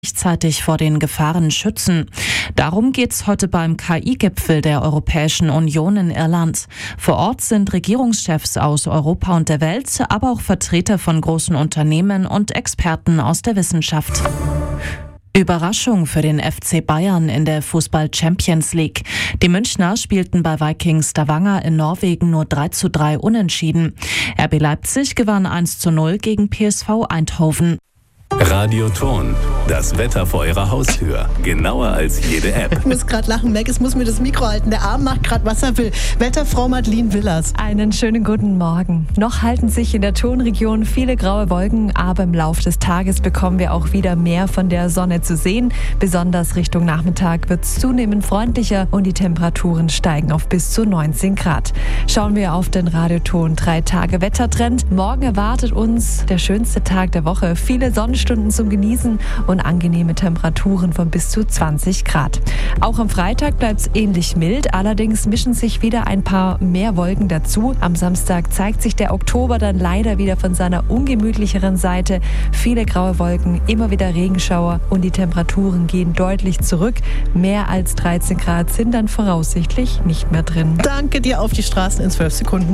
gleichzeitig vor den Gefahren schützen. Darum geht's heute beim KI-Gipfel der Europäischen Union in Irland. Vor Ort sind Regierungschefs aus Europa und der Welt, aber auch Vertreter von großen Unternehmen und Experten aus der Wissenschaft. Überraschung für den FC Bayern in der Fußball-Champions League. Die Münchner spielten bei Viking Stavanger in Norwegen nur 3:3 unentschieden. RB Leipzig gewann 1:0 gegen PSV Eindhoven. Radioton, das Wetter vor Ihrer Haustür. Genauer als jede App. Ich muss gerade lachen, Meg, es muss mir das Mikro halten. Der Arm macht gerade, was er will. Wetterfrau Madeleine Willers. Einen schönen guten Morgen. Noch halten sich in der Tonregion viele graue Wolken, aber im Laufe des Tages bekommen wir auch wieder mehr von der Sonne zu sehen. Besonders Richtung Nachmittag wird es zunehmend freundlicher und die Temperaturen steigen auf bis zu 19 Grad. Schauen wir auf den Radioton 3-Tage-Wettertrend. Morgen erwartet uns der schönste Tag der Woche. Viele Sonnenstunden zum Genießen und angenehme Temperaturen von bis zu 20 Grad. Auch am Freitag bleibt es ähnlich mild, allerdings mischen sich wieder ein paar mehr Wolken dazu. Am Samstag zeigt sich der Oktober dann leider wieder von seiner ungemütlicheren Seite. Viele graue Wolken, immer wieder Regenschauer und die Temperaturen gehen deutlich zurück. Mehr als 13 Grad sind dann voraussichtlich nicht mehr drin. Danke dir, auf die Straßen in 12 Sekunden.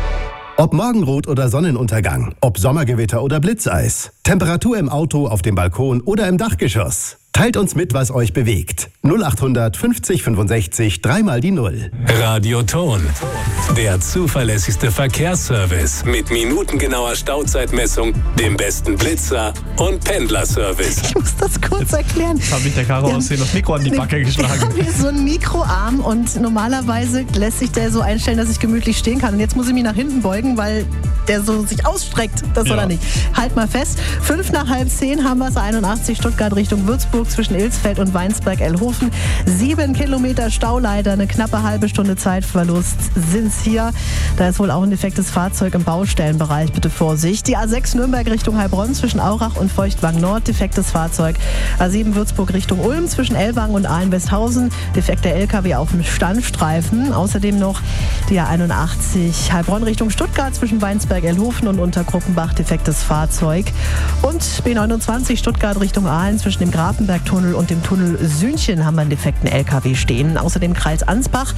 Ob Morgenrot oder Sonnenuntergang, ob Sommergewitter oder Blitzeis, Temperatur im Auto, auf dem Balkon oder im Dachgeschoss. Teilt uns mit, was euch bewegt. 0800 50 65 3 die 0. Radioton, der zuverlässigste Verkehrsservice mit minutengenauer Stauzeitmessung, dem besten Blitzer und Pendlerservice. Ich muss das kurz erklären. Jetzt habe ich der Caro aussehen das Mikro an die Backe geschlagen. Wir haben hier so einen Mikroarm und normalerweise lässt sich der so einstellen, dass ich gemütlich stehen kann. Und jetzt muss ich mich nach hinten beugen, weil der so sich ausstreckt. Das soll er nicht. Halt mal fest. 5:30 haben wir es, 81 Stuttgart Richtung Würzburg zwischen Ilsfeld und Weinsberg-Elhofen. 7 Kilometer Stauleiter, eine knappe halbe Stunde Zeitverlust sind's hier. Da ist wohl auch ein defektes Fahrzeug im Baustellenbereich. Bitte Vorsicht. Die A6 Nürnberg Richtung Heilbronn zwischen Aurach und Feuchtwang Nord, defektes Fahrzeug. A7 Würzburg Richtung Ulm zwischen Ellwangen und Aalen-Westhausen, defekter LKW auf dem Standstreifen. Außerdem noch die A81 Heilbronn Richtung Stuttgart zwischen Weinsberg-Elhofen und Untergruppenbach, defektes Fahrzeug. Und B29 Stuttgart Richtung Aalen zwischen dem Grafenbergtunnel und dem Tunnel Sühnchen haben wir einen defekten LKW stehen. Außerdem Kreis-Ansbach.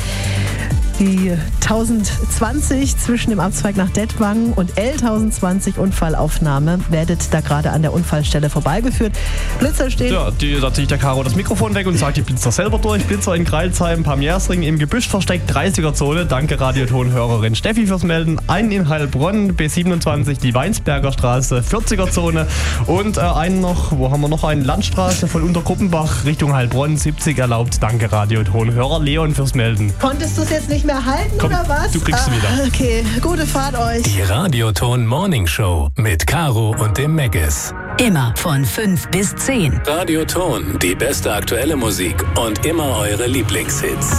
Die 1020 zwischen dem Abzweig nach Dettwangen und L1020 Unfallaufnahme. Werdet da gerade an der Unfallstelle vorbeigeführt. Blitzer stehen. Ja, da ziehe ich der Caro das Mikrofon weg und sage die Blitzer selber durch. Blitzer in Greilsheim, Pamiersring, im Gebüsch versteckt, 30er-Zone. Danke Radioton-Hörerin Steffi fürs Melden. Einen in Heilbronn, B27, die Weinsberger Straße, 40er-Zone. Und einen noch, wo haben wir noch einen? Landstraße von Untergruppenbach Richtung Heilbronn, 70 erlaubt. Danke Radioton-Hörer Leon fürs Melden. Konntest du es jetzt nicht mehr halten, komm, oder was? Du kriegst sie wieder. Okay, gute Fahrt euch. Die Radioton Morning Show mit Caro und dem Meggis. Immer von 5 bis 10. Radioton, die beste aktuelle Musik und immer eure Lieblingshits.